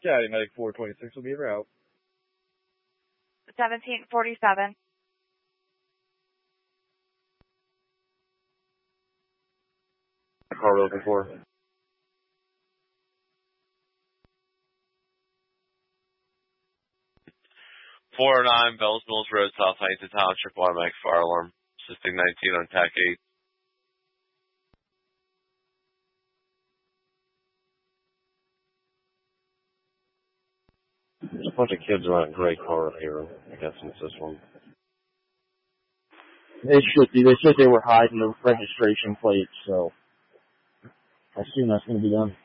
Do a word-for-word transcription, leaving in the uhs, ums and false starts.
Caddy Medic four twenty-six will be en route. seventeen forty-seven. Car we're looking for. four oh nine Bells Mills Road, South Huntington Township, automatic fire alarm. Assisting nineteen on T A C eight. There's a bunch of kids around a gray car here. I guess it's this one. They should be. They said they were hiding the registration plates, so I assume that's going to be done.